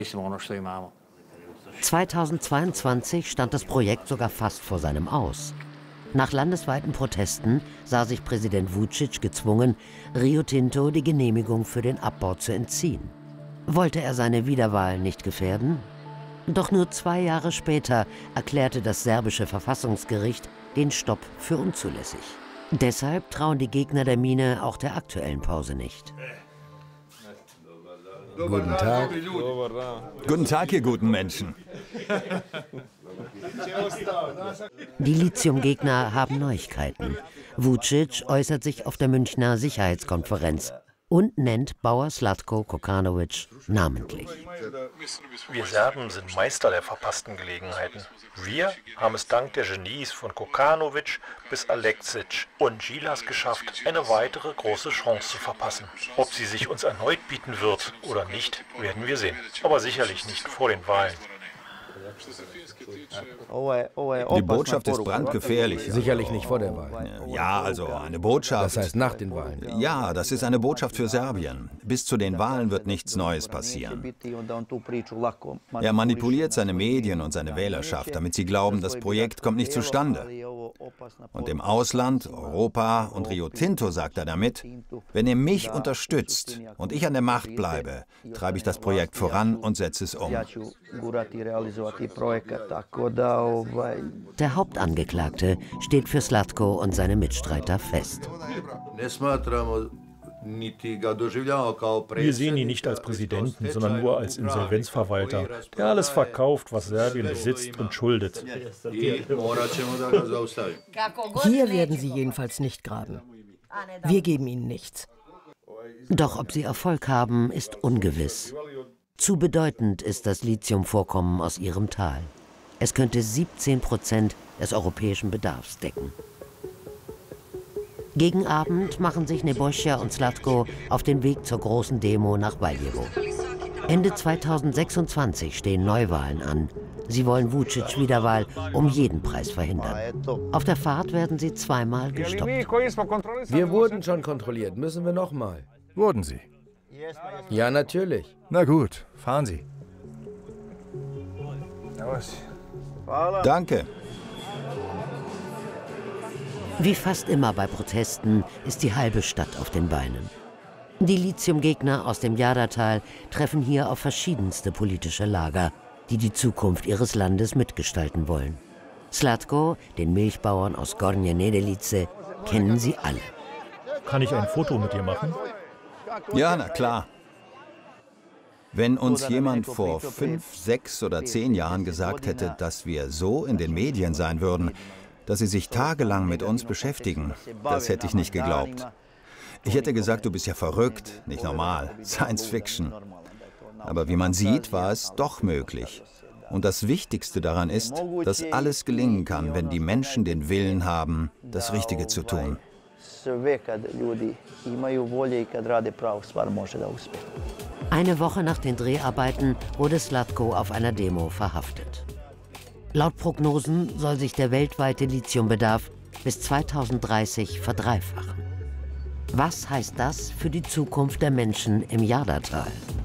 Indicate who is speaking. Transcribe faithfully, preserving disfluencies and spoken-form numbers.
Speaker 1: zweitausendzweiundzwanzig stand das Projekt sogar fast vor seinem Aus. Nach landesweiten Protesten sah sich Präsident Vučić gezwungen, Rio Tinto die Genehmigung für den Abbau zu entziehen. Wollte er seine Wiederwahl nicht gefährden? Doch nur zwei Jahre später erklärte das serbische Verfassungsgericht den Stopp für unzulässig. Deshalb trauen die Gegner der Mine auch der aktuellen Pause nicht.
Speaker 2: Guten Tag.
Speaker 3: Guten Tag, ihr guten Menschen.
Speaker 1: Die Lithiumgegner haben Neuigkeiten. Vučić äußert sich auf der Münchner Sicherheitskonferenz und nennt Bauer Zlatko Kokanović namentlich.
Speaker 4: Wir Serben sind Meister der verpassten Gelegenheiten. Wir haben es dank der Genies von Kokanović bis Aleksić und Gilas geschafft, eine weitere große Chance zu verpassen. Ob sie sich uns erneut bieten wird oder nicht, werden wir sehen. Aber sicherlich nicht vor den Wahlen.
Speaker 3: Die Botschaft ist brandgefährlich.
Speaker 2: Sicherlich nicht vor der Wahl.
Speaker 3: Ja, also eine Botschaft.
Speaker 2: Das heißt nach den Wahlen.
Speaker 3: Ja, das ist eine Botschaft für Serbien. Bis zu den Wahlen wird nichts Neues passieren. Er manipuliert seine Medien und seine Wählerschaft, damit sie glauben, das Projekt kommt nicht zustande. Und im Ausland, Europa und Rio Tinto sagt er damit, wenn ihr mich unterstützt und ich an der Macht bleibe, treibe ich das Projekt voran und setze es um.
Speaker 1: Der Hauptangeklagte steht für Zlatko und seine Mitstreiter fest.
Speaker 4: Wir sehen ihn nicht als Präsidenten, sondern nur als Insolvenzverwalter, der alles verkauft, was Serbien besitzt und schuldet.
Speaker 5: Hier werden sie jedenfalls nicht graben. Wir geben ihnen nichts.
Speaker 1: Doch ob sie Erfolg haben, ist ungewiss. Zu bedeutend ist das Lithiumvorkommen aus ihrem Tal. Es könnte siebzehn Prozent des europäischen Bedarfs decken. Gegen Abend machen sich Nebojša und Zlatko auf den Weg zur großen Demo nach Valjevo. Ende zweitausendsechsundzwanzig stehen Neuwahlen an. Sie wollen Vučić Wiederwahl um jeden Preis verhindern. Auf der Fahrt werden sie zweimal gestoppt.
Speaker 2: Wir wurden schon kontrolliert. Müssen wir noch mal?
Speaker 6: Wurden Sie?
Speaker 2: Ja, natürlich.
Speaker 6: Na gut, fahren Sie.
Speaker 3: Danke.
Speaker 1: Wie fast immer bei Protesten ist die halbe Stadt auf den Beinen. Die Lithiumgegner aus dem Jadar-Tal treffen hier auf verschiedenste politische Lager, die die Zukunft ihres Landes mitgestalten wollen. Zlatko, den Milchbauern aus Gornje Nedelice, kennen sie alle.
Speaker 4: Kann ich ein Foto mit dir machen?
Speaker 3: Ja, na klar. Wenn uns jemand vor fünf, sechs oder zehn Jahren gesagt hätte, dass wir so in den Medien sein würden, dass sie sich tagelang mit uns beschäftigen, das hätte ich nicht geglaubt. Ich hätte gesagt, du bist ja verrückt, nicht normal, Science Fiction. Aber wie man sieht, war es doch möglich. Und das Wichtigste daran ist, dass alles gelingen kann, wenn die Menschen den Willen haben, das Richtige zu tun.
Speaker 1: Eine Woche nach den Dreharbeiten wurde Zlatko auf einer Demo verhaftet. Laut Prognosen soll sich der weltweite Lithiumbedarf bis zweitausenddreißig verdreifachen. Was heißt das für die Zukunft der Menschen im Jadar-Tal?